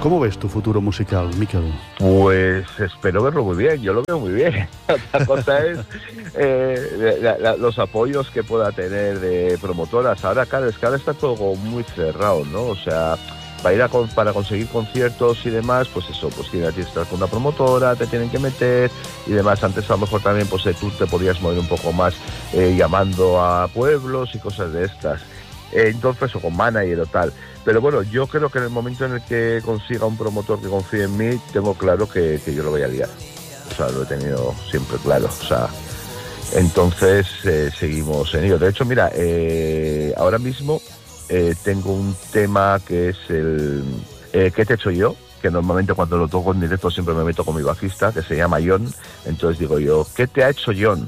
¿Cómo ves tu futuro musical, Mikel? Pues espero verlo muy bien, yo lo veo muy bien. Otra cosa es los apoyos que pueda tener de promotoras. Ahora, claro, es que ahora está todo muy cerrado, ¿no? O sea, para conseguir conciertos y demás, pues eso, pues tienes que estar con una promotora, te tienen que meter y demás. Antes a lo mejor también pues tú te podías mover un poco más llamando a pueblos y cosas de estas. Entonces, o con manager o tal. Pero bueno, yo creo que en el momento en el que consiga un promotor que confíe en mí, tengo claro que yo lo voy a liar. O sea, lo he tenido siempre claro. O sea, entonces seguimos en ello. De hecho, mira, ahora mismo tengo un tema que es el ¿qué te he hecho yo? Que normalmente cuando lo toco en directo siempre me meto con mi bajista, que se llama John. Entonces digo yo, ¿qué te ha hecho John?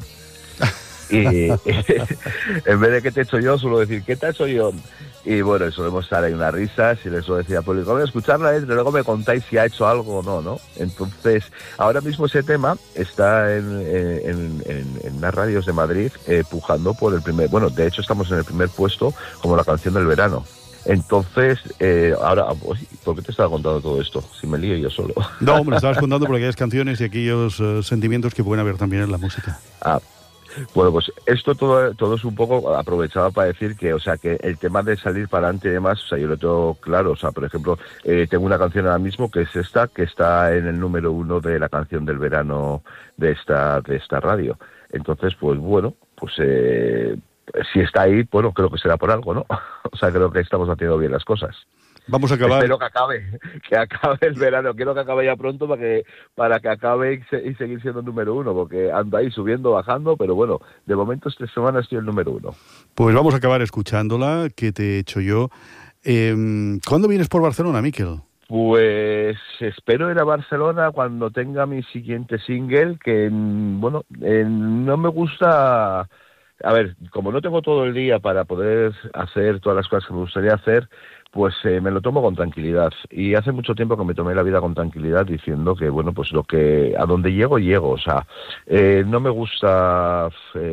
Y en vez de ¿qué te he hecho yo? Suelo decir ¿qué te ha hecho John? Y bueno, solemos estar ahí unas risas y les suelo decir al público, voy a escucharla, luego me contáis si ha hecho algo o no, ¿no? Entonces, ahora mismo ese tema está en unas radios de Madrid pujando por el primer, bueno, de hecho estamos en el primer puesto como la canción del verano. Entonces, ahora, ¿por qué te estaba contando todo esto? Si me lío yo solo. No, me lo estabas contando por aquellas canciones y aquellos sentimientos que pueden haber también en la música. Bueno, pues esto todo es un poco aprovechado para decir que, o sea, que el tema de salir para adelante y demás, o sea, yo lo tengo claro, o sea, por ejemplo, tengo una canción ahora mismo que es esta, que está en el número 1 de la canción del verano de esta radio. Entonces, pues bueno, pues si está ahí, bueno, creo que será por algo, ¿no? O sea, creo que estamos haciendo bien las cosas. Vamos a acabar. Espero que acabe el verano, quiero que acabe ya pronto para que acabe y seguir siendo el número 1, porque ando ahí subiendo, bajando, pero bueno, de momento esta semana estoy el número 1. Pues vamos a acabar escuchándola, ¿qué te he hecho yo? ¿Cuándo vienes por Barcelona, Mikel? Pues espero ir a Barcelona cuando tenga mi siguiente single, que bueno, no me gusta. A ver, como no tengo todo el día para poder hacer todas las cosas que me gustaría hacer, pues me lo tomo con tranquilidad. Y hace mucho tiempo que me tomé la vida con tranquilidad diciendo que, bueno, pues a donde llego. O sea, no me gusta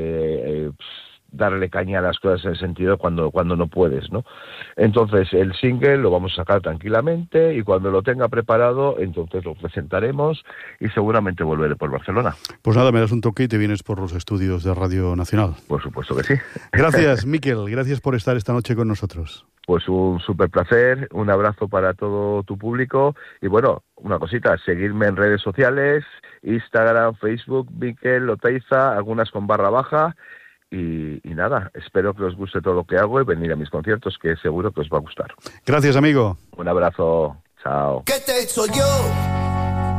darle caña a las cosas en el sentido cuando no puedes, ¿no? Entonces, el single lo vamos a sacar tranquilamente y cuando lo tenga preparado, entonces lo presentaremos y seguramente volveré por Barcelona. Pues nada, me das un toque y te vienes por los estudios de Radio Nacional. Por supuesto que sí. Gracias, Mikel. Gracias por estar esta noche con nosotros. Pues un súper placer, un abrazo para todo tu público y bueno, una cosita, seguirme en redes sociales, Instagram, Facebook, Mikel Oteiza, algunas con /. Y nada, espero que os guste todo lo que hago y venir a mis conciertos, que seguro que os va a gustar. Gracias, amigo. Un abrazo, chao. ¿Qué te he hecho yo?